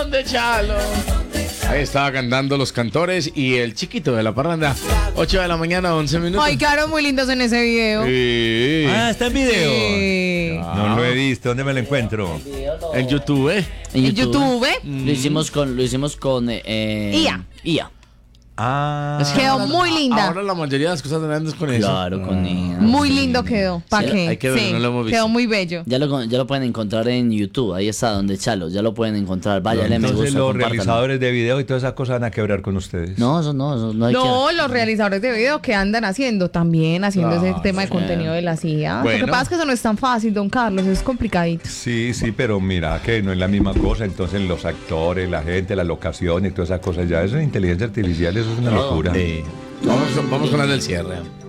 de Chalo. Ahí estaba cantando Los Cantores y el chiquito de la parranda. 8 de la mañana, 11 minutos. Ay, quedaron muy lindos en ese video. Sí. Está en video. Sí. No lo he visto. ¿Dónde me lo encuentro? En YouTube, En YouTube. Lo hicimos con IA. Es que Quedó ahora- muy linda. Ahora la mayoría de las cosas grandes con eso. Claro, con IA. Muy lindo quedó. ¿Para Sí, qué? hay que verlo, no lo hemos visto. Quedó muy bello. Ya lo pueden encontrar en YouTube. Ahí está, donde Chalo. Ya lo pueden encontrar. Vaya, me Entonces gusta. los compártanlo. realizadores de video y todas esas cosas van a quebrar con ustedes. No, eso no hay No, los realizadores de video que andan haciendo también, haciendo ese tema de contenido de la CIA. Lo Bueno. que pasa es que eso no es tan fácil, don Carlos, es complicadito. Sí, pero mira que no es la misma cosa. Entonces los actores, la gente, las locaciones y todas esas cosas, ya eso es inteligencia artificial, eso es una locura. Vamos con las del cierre.